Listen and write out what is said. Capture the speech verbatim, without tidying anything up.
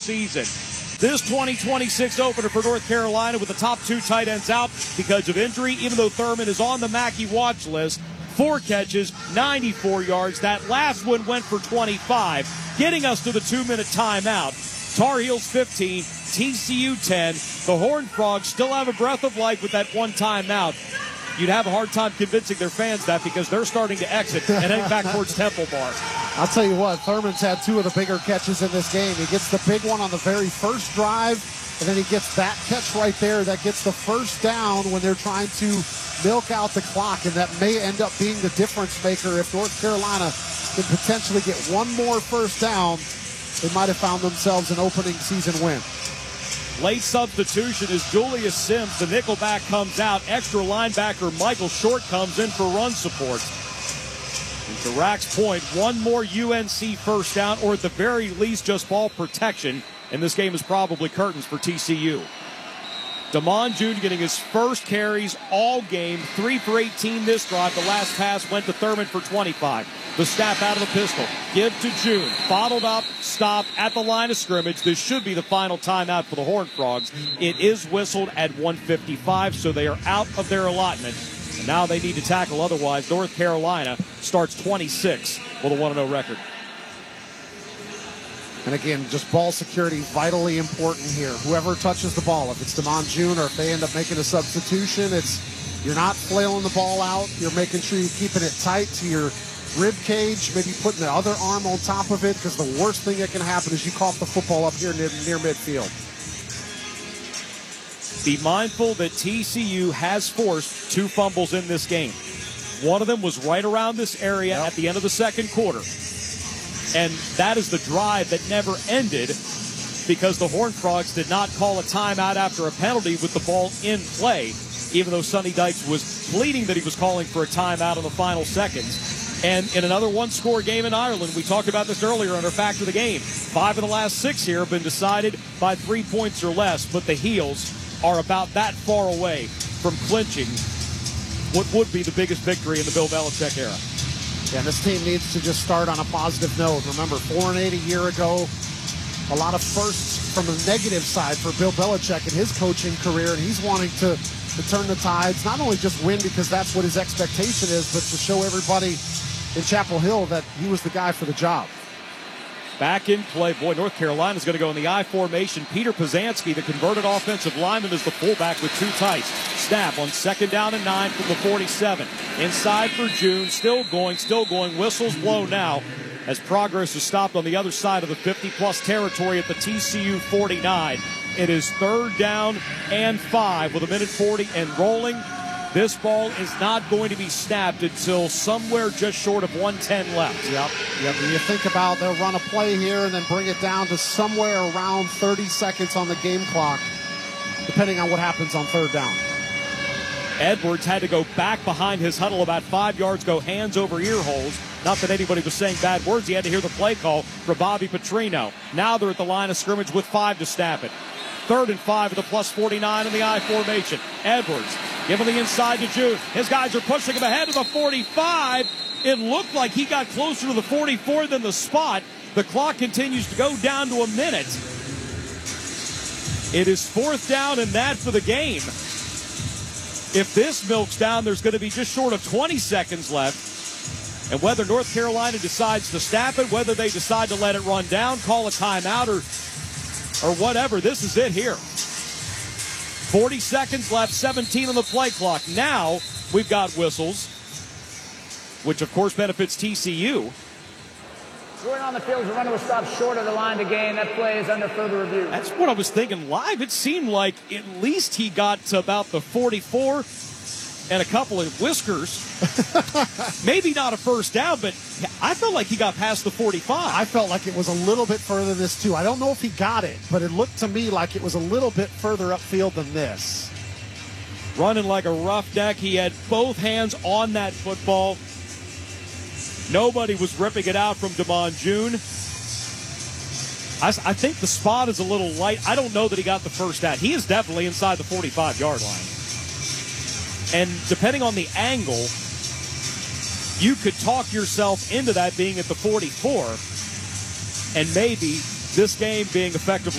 season. This twenty twenty-six opener for North Carolina with the top two tight ends out because of injury, even though Thurman is on the Mackey watch list. Four catches, ninety-four yards. That last one went for twenty-five, getting us to the two-minute timeout. Tar Heels fifteen, T C U ten. The Horned Frogs still have a breath of life with that one timeout. You'd have a hard time convincing their fans that because they're starting to exit and head back towards Temple Bar. I'll tell you what, Thurman's had two of the bigger catches in this game. He gets the big one on the very first drive, and then he gets that catch right there that gets the first down when they're trying to milk out the clock, and that may end up being the difference maker. If North Carolina can potentially get one more first down, they might have found themselves an opening season win. Late substitution is Julius Sims. The nickelback comes out. Extra linebacker Michael Short comes in for run support. And to Rack's point, one more U N C first down, or at the very least just ball protection. And this game is probably curtains for T C U. Damon June getting his first carries all game. Three for eighteen this drive. The last pass went to Thurman for twenty-five. The snap out of the pistol. Give to June. Bottled up. Stop at the line of scrimmage. This should be the final timeout for the Horned Frogs. It is whistled at one fifty-five, so they are out of their allotment. And now they need to tackle. Otherwise, North Carolina starts twenty-six with a one and oh record. And again, just ball security, vitally important here. Whoever touches the ball, if it's Damon June or if they end up making a substitution, it's you're not flailing the ball out. You're making sure you're keeping it tight to your rib cage, maybe putting the other arm on top of it, because the worst thing that can happen is you cough the football up here near, near midfield. Be mindful that T C U has forced two fumbles in this game. One of them was right around this area yep. at the end of the second quarter. And that is the drive that never ended because the Horned Frogs did not call a timeout after a penalty with the ball in play, even though Sonny Dykes was pleading that he was calling for a timeout in the final seconds. And in another one-score game in Ireland, we talked about this earlier under Fact of the Game. Five of the last six here have been decided by three points or less, but the Heels are about that far away from clinching what would be the biggest victory in the Bill Belichick era. Yeah, this team needs to just start on a positive note. Remember, four and eight a year ago, a lot of firsts from the negative side for Bill Belichick in his coaching career, and he's wanting to, to turn the tides, not only just win because that's what his expectation is, but to show everybody in Chapel Hill that he was the guy for the job. Back in play. Boy, North Carolina's going to go in the I formation. Peter Pazanski, the converted offensive lineman, is the fullback with two tights. Snap on second down and nine from the forty-seven. Inside for June. Still going, still going. Whistles blow now as progress is stopped on the other side of the fifty-plus territory at the T C U forty-nine. It is third down and five with a minute forty and rolling. This ball is not going to be snapped until somewhere just short of one ten left. Yep. Yep. When you think about they'll run a play here and then bring it down to somewhere around thirty seconds on the game clock, depending on what happens on third down. Edwards had to go back behind his huddle about five yards, go hands over ear holes. Not that anybody was saying bad words. He had to hear the play call for Bobby Petrino. Now they're at the line of scrimmage with five to snap it. Third and five at the plus forty-nine in the I formation. Edwards giving the inside to June. His guys are pushing him ahead to the forty-five. It looked like he got closer to the forty-four than the spot. The clock continues to go down to a minute. It is fourth down and that for the game. If this milks down, there's going to be just short of twenty seconds left. And whether North Carolina decides to snap it, whether they decide to let it run down, call a timeout, or or whatever, this is it here. forty seconds left, seventeen on the play clock. Now we've got whistles, which of course benefits T C U. Going on the field, the runner was stopped short of the line to gain. That play is under further review. That's what I was thinking live. It seemed like at least he got to about the forty-four and a couple of whiskers. Maybe not a first down, but I felt like he got past the forty-five. I felt like it was a little bit further than this, too. I don't know if he got it, but it looked to me like it was a little bit further upfield than this. Running like a roughneck. He had both hands on that football. Nobody was ripping it out from Damon June. I, I think the spot is a little light. I don't know that he got the first down. He is definitely inside the forty-five-yard line. And depending on the angle, you could talk yourself into that being at the forty-four, and maybe this game being effectively